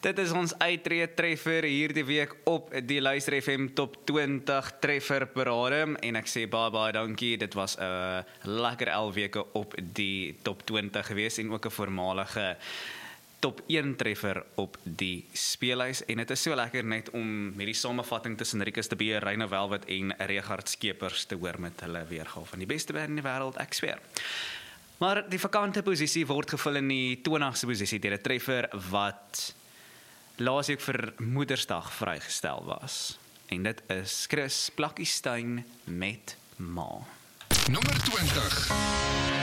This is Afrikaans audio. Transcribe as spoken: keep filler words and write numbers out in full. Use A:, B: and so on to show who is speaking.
A: Dit is ons uittreë treffer hierdie week op die Luister F M Top twintig treffer parade en ek sê baie baie dankie, dit was 'n uh, lekker elf weke op die Top twintig gewees en ook 'n voormalige Top een treffer op die speelhuis en dit is so lekker net om met die samevatting tussen Rikus de Beer, Reino Welwit en Regard Skeepers te hoor met hulle weergawe van die beste band in die wêreld, ek sweer. Maar die vakante posisie word gevul in die twintigste posisie deur 'n treffer wat laasweek vir Moedersdag vrygestel was. En dit is Chris Plakkiestein met Ma.
B: Nommer twintig.